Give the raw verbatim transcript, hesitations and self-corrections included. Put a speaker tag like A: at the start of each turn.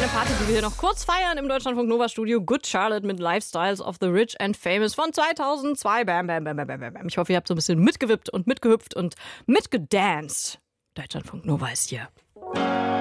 A: kleine Party, die wir hier noch kurz feiern im Deutschlandfunk Nova Studio. Good Charlotte mit Lifestyles of the Rich and Famous von zweitausendzwei. Bam, bam, bam, bam, bam, bam. Ich hoffe, ihr habt so ein bisschen mitgewippt und mitgehüpft und mitgedanced. Deutschlandfunk Nova ist hier.